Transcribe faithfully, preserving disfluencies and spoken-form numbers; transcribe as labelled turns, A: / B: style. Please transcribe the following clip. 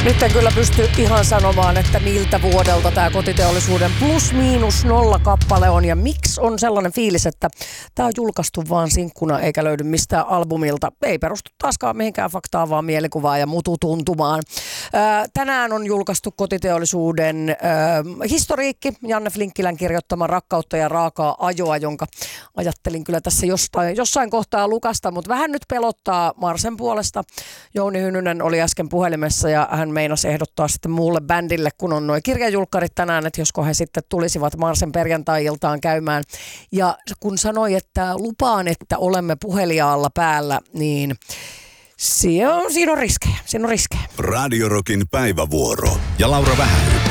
A: Nyt en kyllä pysty ihan sanomaan, että miltä vuodelta tämä Kotiteollisuuden plus miinus nolla kappale on ja miksi on sellainen fiilis, että tämä on julkaistu vaan sinkkuna eikä löydy mistään albumilta. Ei perustu taaskaan mihinkään faktaan, vaan mielikuvaan ja mututuntumaan. Ää, tänään on julkaistu Kotiteollisuuden ää, historiikki, Janne Flinkkilän kirjoittama Rakkautta ja raakaa ajoa, jonka ajattelin kyllä tässä jostain, jossain kohtaa lukasta, mutta vähän nyt pelottaa Marsen puolesta. Jouni Hynynen oli äsken puhelimessa ja hän meinasi ehdottaa sitten muulle bändille, kun on nuo kirjajulkkarit tänään, että josko he sitten tulisivat Marsen perjantai-iltaan käymään. Ja kun sanoi, että lupaan, että olemme puheliaalla päällä, niin siinä on, siinä on riskejä. Siinä on riskejä.
B: Radio Rockin päivävuoro ja Laura Vähäinen.